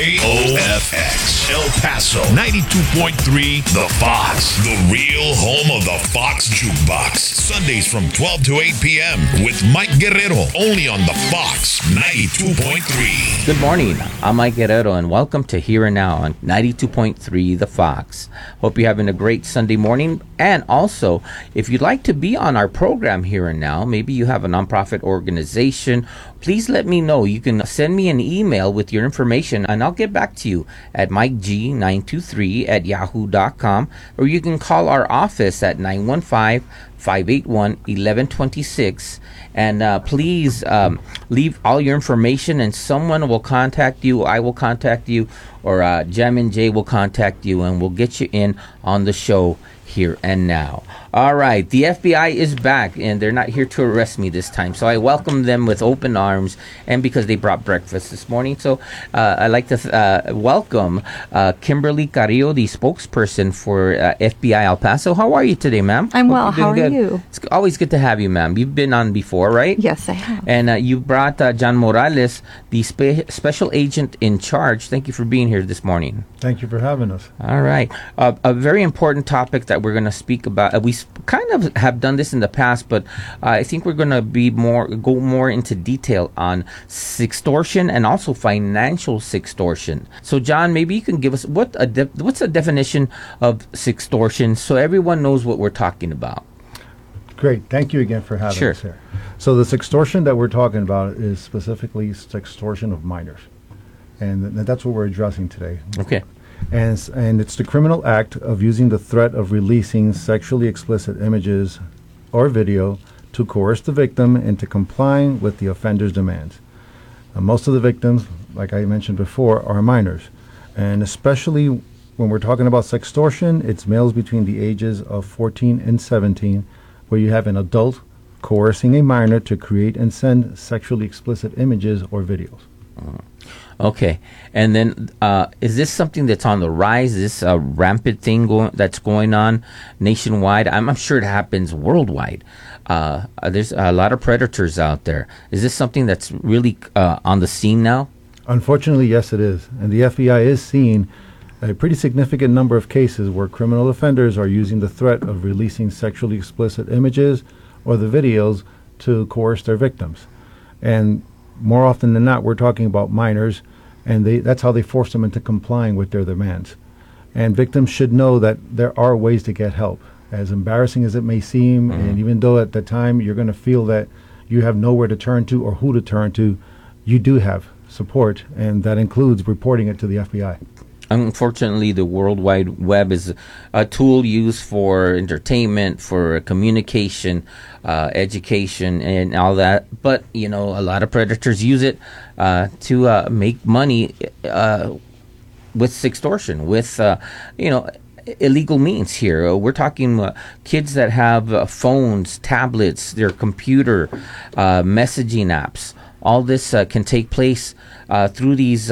OFX El Paso 92.3 The Fox, the real home of the Fox Jukebox. Sundays from 12 to 8 p.m. with Mike Guerrero, only on the Fox 92.3. Good morning. I'm Mike Guerrero, and welcome to Here and Now on 92.3 The Fox. Hope you're having a great Sunday morning. And also, if you'd like to be on our program Here and Now, maybe you have a nonprofit organization, please let me know. You can send me an email with your information, and I'll get back to you at mikeg923@yahoo.com, or you can call our office at 915-581-1126. And please leave all your information, and someone will contact you. I will contact you, or Jam and Jay will contact you, and we'll get you in on the show Here and Now. All right, the FBI is back, and they're not here to arrest me this time, so I welcome them with open arms, and because they brought breakfast this morning. So I'd like to welcome Kimberly Carrillo, the spokesperson for FBI El Paso. How are you today, ma'am? I'm well. How are you? It's always good to have you, ma'am. You've been on before, right? Yes, I have. And you brought John Morales, the special agent in charge. Thank you for being here this morning. Thank you for having us. All right. A very important topic that we're going to speak about. We kind of have done this in the past, but I think we're going to go more into detail on sextortion and also financial sextortion. So, John, maybe you can give us what's the definition of sextortion so everyone knows what we're talking about. Great. Thank you again for having us here. So the sextortion that we're talking about is specifically sextortion of minors. And that's what we're addressing today. Okay. And it's the criminal act of using the threat of releasing sexually explicit images or video to coerce the victim into complying with the offender's demands. Most of the victims, like I mentioned before, are minors. And especially when we're talking about sextortion, it's males between the ages of 14 and 17, where you have an adult coercing a minor to create and send sexually explicit images or videos. Okay, and then is this something that's on the rise? Is this a rampant thing that's going on nationwide? I'm sure it happens worldwide. There's a lot of predators out there. Is this something that's really on the scene now? Unfortunately, yes, it is. And the FBI is seeing a pretty significant number of cases where criminal offenders are using the threat of releasing sexually explicit images or the videos to coerce their victims. And more often than not, we're talking about minors, and that's how they force them into complying with their demands. And victims should know that there are ways to get help, as embarrassing as it may seem, and even though at the time you're going to feel that you have nowhere to turn to or who to turn to, you do have support, and that includes reporting it to the FBI. Unfortunately, the World Wide Web is a tool used for entertainment, for communication, education, and all that. But, a lot of predators use it to make money with sextortion, with, illegal means here. We're talking kids that have phones, tablets, their computer, messaging apps. All this can take place through these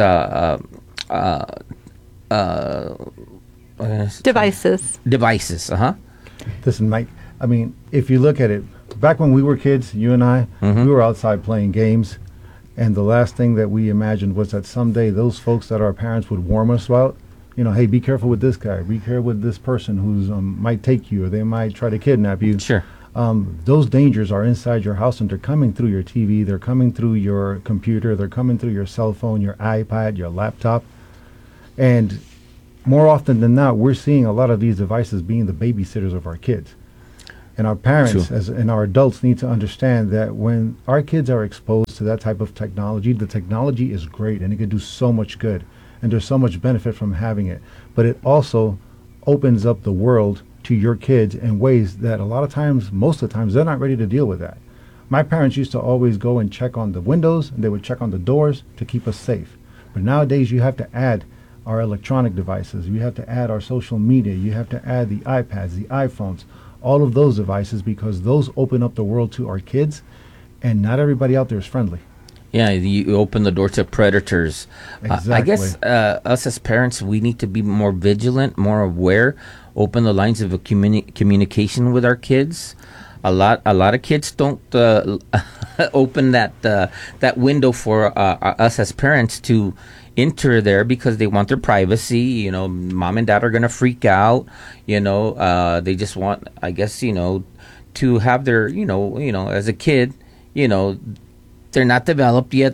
devices. Listen, Mike, I mean, if you look at it, back when we were kids, you and I, we were outside playing games, and the last thing that we imagined was that someday those folks that our parents would warn us about, hey, be careful with this guy, be careful with this person who's might take you, or they might try to kidnap you. Sure. Those dangers are inside your house, and they're coming through your TV, they're coming through your computer, they're coming through your cell phone, your iPad, your laptop. And more often than not, we're seeing a lot of these devices being the babysitters of our kids. And our parents and our adults need to understand that when our kids are exposed to that type of technology, the technology is great and it can do so much good. And there's so much benefit from having it. But it also opens up the world to your kids in ways that a lot of times, most of the times, they're not ready to deal with that. My parents used to always go and check on the windows, and they would check on the doors to keep us safe. But nowadays, you have to add our electronic devices, you have to add our social media, you have to add the iPads, the iPhones, all of those devices, because those open up the world to our kids, and not everybody out there is friendly. Yeah, you open the door to predators. Exactly. I guess us as parents, we need to be more vigilant, more aware, open the lines of communication with our kids. A lot of kids don't open that window for us as parents to enter there because they want their privacy. You know, mom and dad are going to freak out. You know, they just want, I guess, you know, to have their, as a kid, they're not developed yet.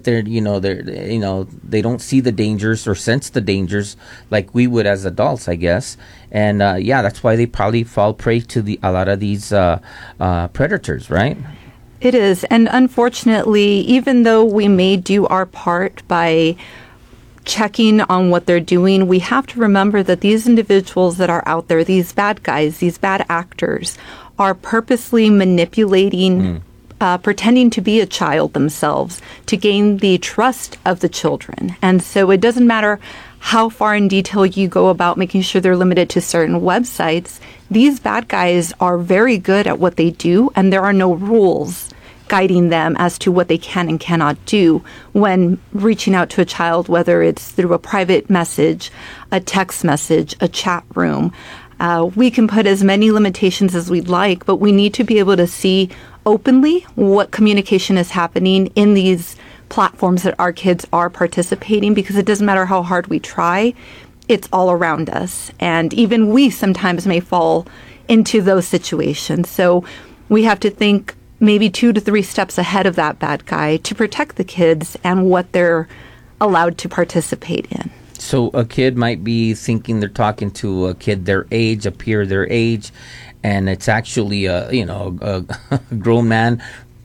They don't see the dangers or sense the dangers like we would as adults, I guess. And that's why they probably fall prey to a lot of these predators, right? It is. And unfortunately, even though we may do our part by checking on what they're doing, we have to remember that these individuals that are out there, these bad guys, these bad actors, are purposely manipulating, pretending to be a child themselves to gain the trust of the children. And so it doesn't matter how far in detail you go about making sure they're limited to certain websites. These bad guys are very good at what they do, and there are no rules guiding them as to what they can and cannot do when reaching out to a child, whether it's through a private message, a text message, a chat room. We can put as many limitations as we'd like, but we need to be able to see openly what communication is happening in these platforms that our kids are participating, because it doesn't matter how hard we try, it's all around us. And even we sometimes may fall into those situations. So we have to think maybe 2 to 3 steps ahead of that bad guy to protect the kids and what they're allowed to participate in. So a kid might be thinking they're talking to a kid their age, a peer their age, and it's actually a grown man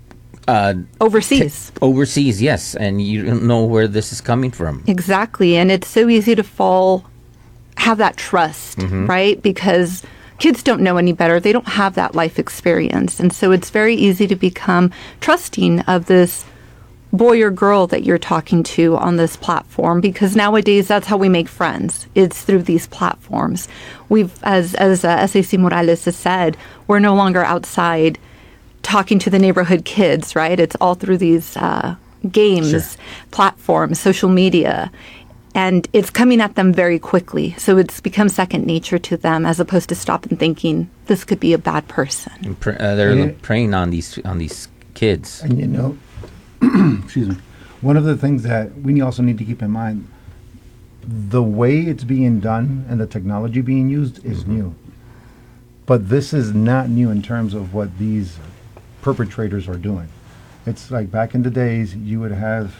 overseas. Overseas, yes, and you don't know where this is coming from. Exactly, and it's so easy to have that trust, right? Because kids don't know any better. They don't have that life experience. And so it's very easy to become trusting of this boy or girl that you're talking to on this platform, because nowadays that's how we make friends. It's through these platforms. We've, as SAC Morales has said, we're no longer outside talking to the neighborhood kids, right? It's all through these games, platforms, social media. And it's coming at them very quickly. So it's become second nature to them, as opposed to stop and thinking, this could be a bad person. They're preying on these kids. And excuse me, one of the things that we also need to keep in mind, the way it's being done and the technology being used is new. But this is not new in terms of what these perpetrators are doing. It's like back in the days, you would have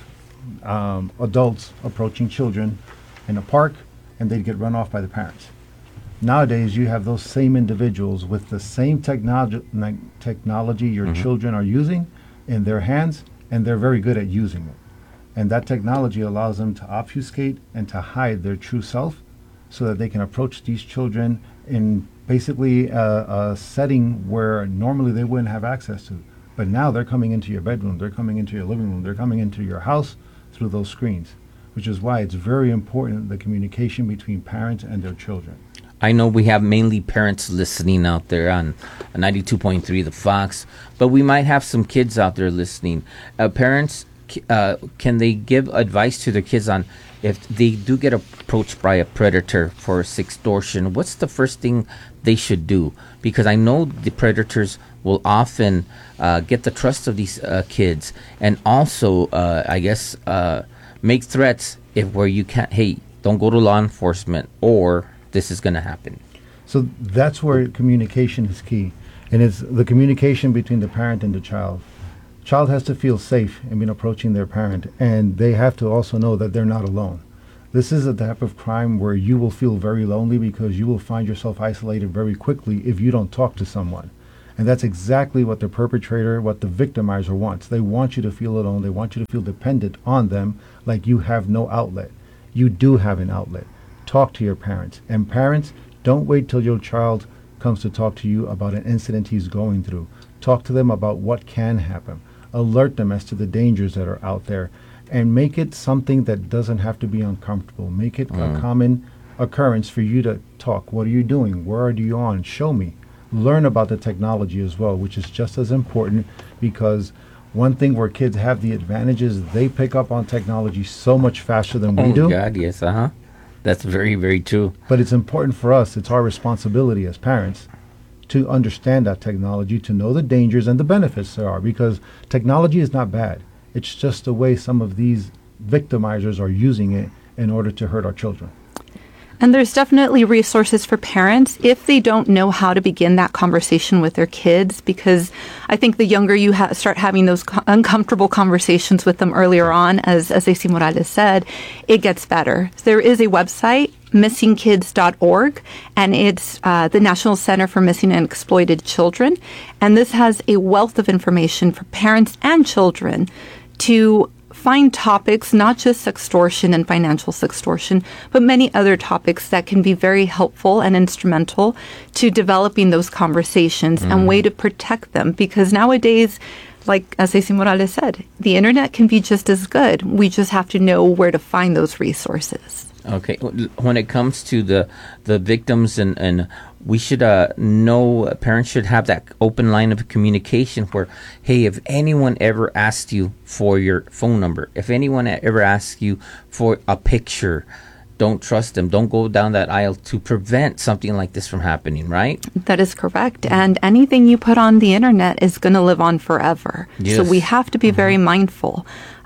adults approaching children in a park, and they'd get run off by the parents. Nowadays, you have those same individuals with the same technology your children are using in their hands, and they're very good at using it. And that technology allows them to obfuscate and to hide their true self so that they can approach these children in basically a setting where normally they wouldn't have access to. But now they're coming into your bedroom, they're coming into your living room, they're coming into your house through those screens, which is why it's very important, the communication between parents and their children. I know we have mainly parents listening out there on 92.3 The Fox, but we might have some kids out there listening. Parents, can they give advice to their kids on if they do get approached by a predator for extortion? What's the first thing they should do? Because I know the predators will often get the trust of these kids, and also, make threats where you can't, hey, don't go to law enforcement, or this is going to happen. So that's where communication is key. And it's the communication between the parent and the child. Child has to feel safe in being approaching their parent, and they have to also know that they're not alone. This is a type of crime where you will feel very lonely, because you will find yourself isolated very quickly if you don't talk to someone. And that's exactly what the perpetrator, what the victimizer wants. They want you to feel alone. They want you to feel dependent on them, like you have no outlet. You do have an outlet. Talk to your parents. And parents, don't wait till your child comes to talk to you about an incident he's going through. Talk to them about what can happen. Alert them as to the dangers that are out there, and make it something that doesn't have to be uncomfortable. Make it a common occurrence for you to talk. What are you doing? Where are you on? Show me. Learn about the technology as well, which is just as important, because one thing where kids have the advantage is they pick up on technology so much faster than we do. Oh, God, yes, That's very, very true. But it's important for us, it's our responsibility as parents to understand that technology, to know the dangers and the benefits there are, because technology is not bad. It's just the way some of these victimizers are using it in order to hurt our children. And there's definitely resources for parents if they don't know how to begin that conversation with their kids, because I think the younger you start having those uncomfortable conversations with them earlier on, as AC Morales said, it gets better. There is a website, missingkids.org, and it's the National Center for Missing and Exploited Children. And this has a wealth of information for parents and children to find topics, not just sextortion and financial sextortion, but many other topics that can be very helpful and instrumental to developing those conversations and way to protect them. Because nowadays, like as AC Morales said, the internet can be just as good. We just have to know where to find those resources. Okay, when it comes to the victims, and we should know, parents should have that open line of communication where, hey, if anyone ever asks you for your phone number, if anyone ever asks you for a picture, don't trust them. Don't go down that aisle, to prevent something like this from happening, right? That is correct. And anything you put on the internet is going to live on forever. Yes. So we have to be very mindful.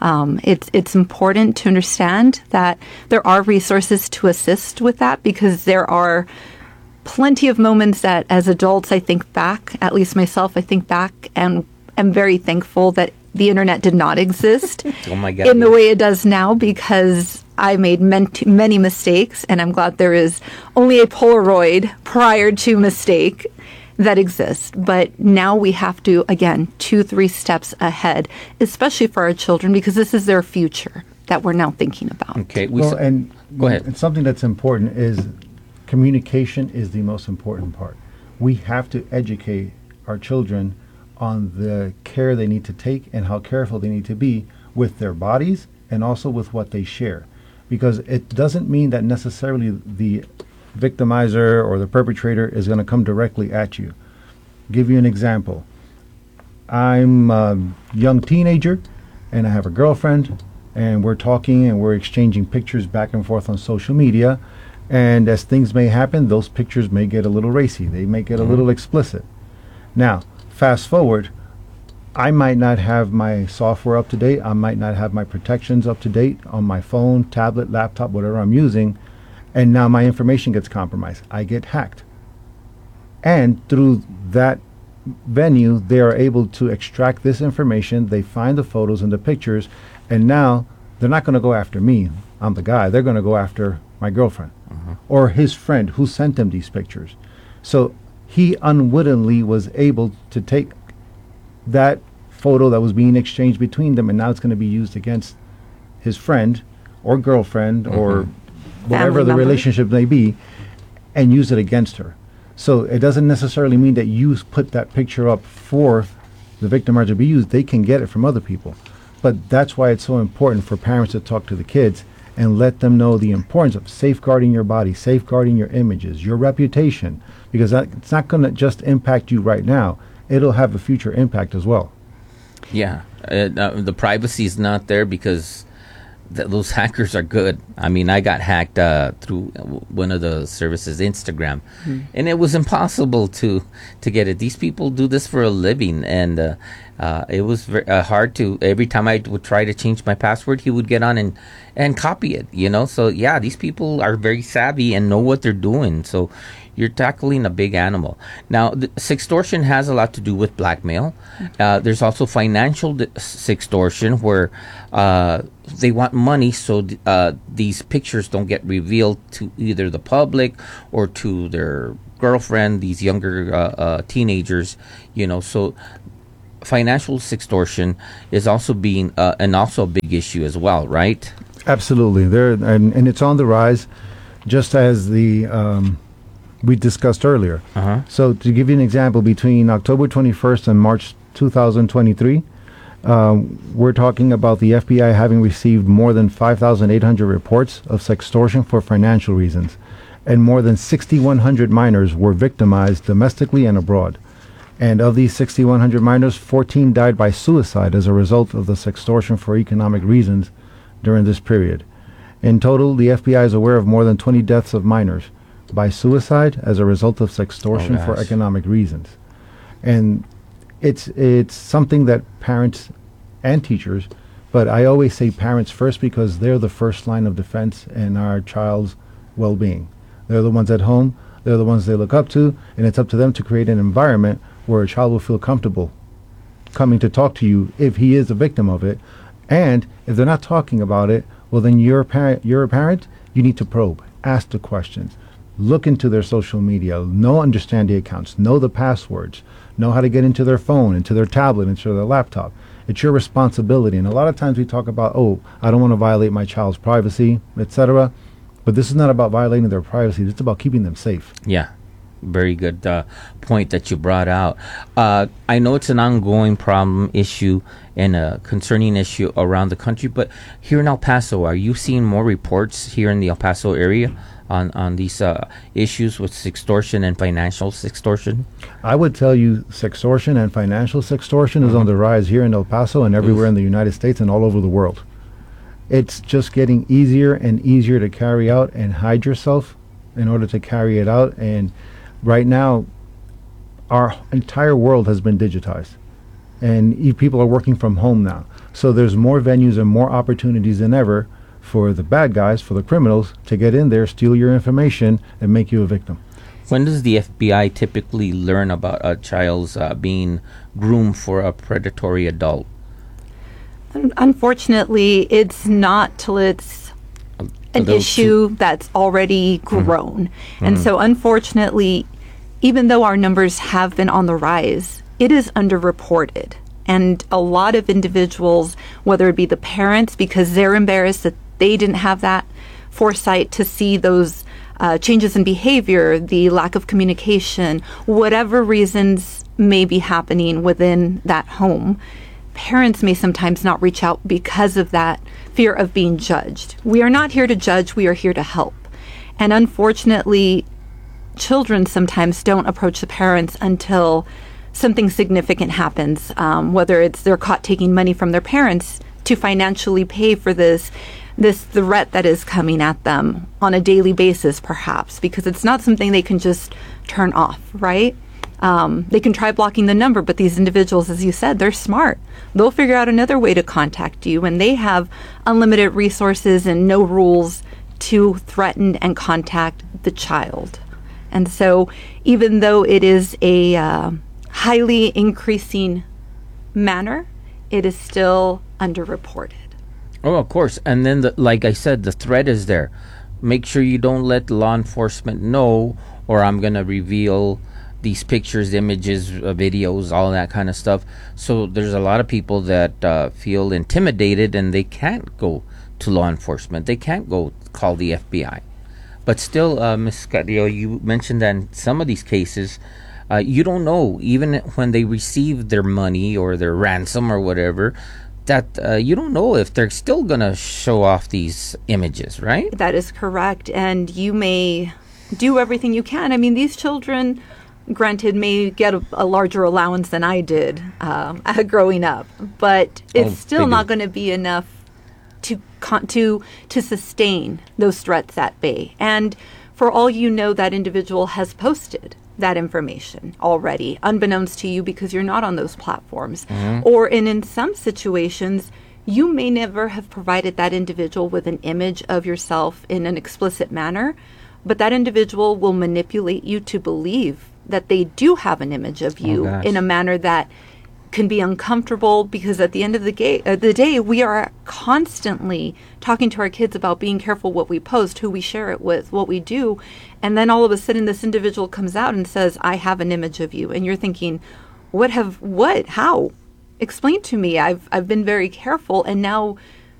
It's important to understand that there are resources to assist with that, because there are plenty of moments that as adults I think back, at least myself, I think back and am very thankful that the internet did not exist Oh my God, in the way it does now, because I made many mistakes, and I'm glad there is only a Polaroid prior to mistake that exists. But now we have to, again, 2-3 steps ahead, especially for our children, because this is their future that we're now thinking about. Okay, Go ahead. And something that's important is communication is the most important part. We have to educate our children on the care they need to take and how careful they need to be with their bodies and also with what they share. Because it doesn't mean that necessarily the victimizer or the perpetrator is going to come directly at you. Give you an example. I'm a young teenager and I have a girlfriend, and we're talking and we're exchanging pictures back and forth on social media. And as things may happen, those pictures may get a little racy. They may get a little explicit. Now, fast forward, I might not have my software up to date. I might not have my protections up to date on my phone, tablet, laptop, whatever I'm using. And now my information gets compromised. I get hacked. And through that venue, they are able to extract this information. They find the photos and the pictures. And now they're not going to go after me. I'm the guy. They're going to go after my girlfriend or his friend who sent him these pictures. So he unwittingly was able to take that photo that was being exchanged between them, and now it's going to be used against his friend or girlfriend or whatever Family the member. relationship may be, and use it against her. So it doesn't necessarily mean that you put that picture up for the victimizer to be used. They can get it from other people. But that's why it's so important for parents to talk to the kids and let them know the importance of safeguarding your body, safeguarding your images, your reputation, because it's not going to just impact you right now. It'll have a future impact as well. Yeah, the privacy is not there because those hackers are good. I mean, I got hacked through one of the services, Instagram, and it was impossible to get it. These people do this for a living, and it was hard to. Every time I would try to change my password, he would get on and copy it. You know, so yeah, these people are very savvy and know what they're doing. So you're tackling a big animal. Now, sextortion has a lot to do with blackmail. There's also financial sextortion where they want money so these pictures don't get revealed to either the public or to their girlfriend, these younger teenagers, you know. So financial sextortion is also being and also a big issue as well, right? Absolutely. And it's on the rise, just as the we discussed earlier. So to give you an example, between October 21st and March 2023, we're talking about the FBI having received more than 5,800 reports of sextortion for financial reasons, and more than 6,100 minors were victimized domestically and abroad. And of these 6,100 minors, 14 died by suicide as a result of the sextortion for economic reasons during this period. In total, the FBI is aware of more than 20 deaths of minors by suicide as a result of sextortion for economic reasons. And it's something that parents and teachers But I always say parents first because they're the first line of defense in our child's well-being. They're the ones at home. They're the ones they look up to, and it's up to them to create an environment where a child will feel comfortable coming to talk to you if he is a victim of it. And if they're not talking about it, well, then you're a parent, you need to probe, ask the questions, look into their social media, understand the accounts, know the passwords, know how to get into their phone, into their tablet, into their laptop. It's your responsibility. And a lot of times we talk about, oh, I don't want to violate my child's privacy, etc. But this is not about violating their privacy. It's about keeping them safe. Yeah. Very good point that you brought out. I know it's an ongoing problem, issue, and a concerning issue around the country, but here in El Paso, are you seeing more reports here in the El Paso area on these issues with sextortion and financial sextortion? I would tell you sextortion and financial sextortion is on the rise here in El Paso and everywhere in the United States and all over the world. It's just getting easier and easier to carry out and hide yourself in order to carry it out. And right now, our entire world has been digitized, and people are working from home now. So there's more venues and more opportunities than ever for the bad guys, for the criminals, to get in there, steal your information, and make you a victim. When does the FBI typically learn about a child's being groomed for a predatory adult? Unfortunately, it's not till it's an issue that's already grown. And so unfortunately, even though our numbers have been on the rise, it is underreported. And a lot of individuals, whether it be the parents because they're embarrassed that they didn't have that foresight to see those changes in behavior, the lack of communication, whatever reasons may be happening within that home, parents may sometimes not reach out because of that fear of being judged. We are not here to judge, we are here to help. And unfortunately, children sometimes don't approach the parents until something significant happens, whether it's they're caught taking money from their parents to financially pay for this threat that is coming at them on a daily basis, perhaps, because it's not something they can just turn off, right? They can try blocking the number, but these individuals, as you said, they're smart. They'll figure out another way to contact you, and they have unlimited resources and no rules to threaten and contact the child. And so even though it is a highly increasing manner, it is still underreported. Oh, of course. And then, like I said, the threat is there. Make sure you don't let law enforcement know, or I'm going to reveal these pictures, images, videos, all that kind of stuff. So there's a lot of people that feel intimidated and they can't go to law enforcement. They can't go call the FBI. But still, Ms. Carrillo, you mentioned that in some of these cases, you don't know, even when they receive their money or their ransom or whatever, that you don't know if they're still going to show off these images, right? That is correct. And you may do everything you can. I mean, these children, granted, may get a larger allowance than I did growing up, but it's still not going to be enough to sustain those threats at bay. And for all you know, that individual has posted that information already, unbeknownst to you because you're not on those platforms. Or in some situations, you may never have provided that individual with an image of yourself in an explicit manner, but that individual will manipulate you to believe that they do have an image of you in a manner that can be uncomfortable, because at the end of the day, we are constantly talking to our kids about being careful what we post, who we share it with, what we do. And then all of a sudden this individual comes out and says, I have an image of you. And you're thinking, how? Explain to me. I've been very careful. And now